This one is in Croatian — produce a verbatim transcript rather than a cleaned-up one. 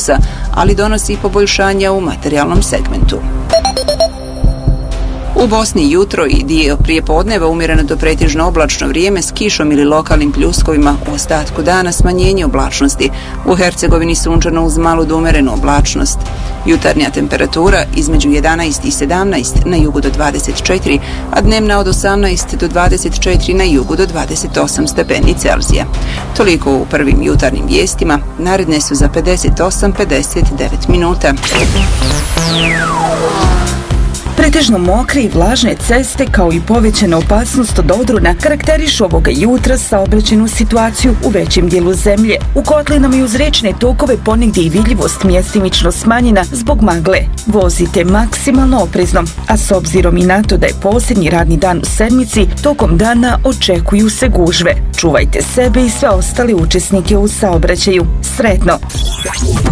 minusa, ali donosi i poboljšanja u materijalnom segmentu. U Bosni jutro i dio prijepodneva umjereno do pretežno oblačno vrijeme s kišom ili lokalnim pljuskovima, u ostatku dana smanjenje oblačnosti. U Hercegovini sunčano uz malu do umjerenu oblačnost. Jutarnja temperatura između jedanaest i sedamnaest, na jugu do dvadeset četiri, a dnevna od osamnaest do dvadeset četiri, na jugu do dvadeset osam stepeni Celzija. Toliko u prvim jutarnjim vijestima, naredne su za pedeset osam do pedeset devet minuta. Pretežno mokre i vlažne ceste kao i povećana opasnost od odrona karakterišu ovoga jutra saobraćajnu situaciju u većem dijelu zemlje. U kotlinama i uz rečne tokove ponegdje i vidljivost mjestimično smanjena zbog magle. Vozite maksimalno oprezno, a s obzirom i na to da je posljednji radni dan u sedmici, tokom dana očekuju se gužve. Čuvajte sebe i sve ostale učesnike u saobraćaju. Sretno!